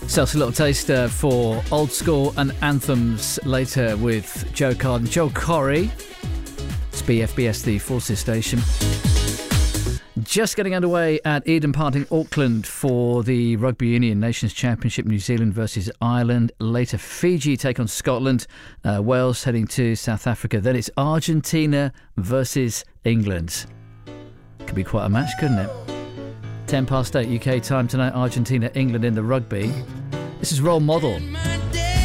So it's a little taster for old school and anthems later with Joe Card and Joel Corry. It's BFBS, the Forces station. Just getting underway at Eden Park in Auckland for the Rugby Union Nations Championship, New Zealand versus Ireland. Later, Fiji take on Scotland. Wales heading to South Africa. Then it's Argentina versus England. Could be quite a match, couldn't it? 10 past 8 UK time tonight, Argentina, England in the rugby. This is Role Model.